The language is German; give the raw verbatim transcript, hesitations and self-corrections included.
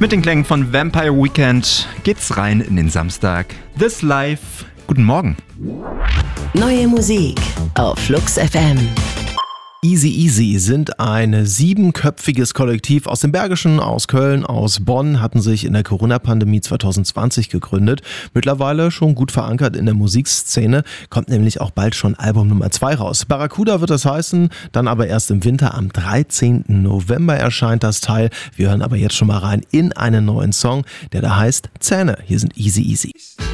Mit den Klängen von Vampire Weekend geht's rein in den Samstag. This Life. Guten Morgen. Neue Musik auf Flux F M. Easy Easy sind ein siebenköpfiges Kollektiv aus dem Bergischen, aus Köln, aus Bonn, hatten sich in der Corona-Pandemie zwanzig zwanzig gegründet. Mittlerweile schon gut verankert in der Musikszene, kommt nämlich auch bald schon Album Nummer zwei raus. Barracuda wird das heißen, dann aber erst im Winter, am dreizehnten November erscheint das Teil. Wir hören aber jetzt schon mal rein in einen neuen Song, der da heißt Zähne. Hier sind Easy Easy.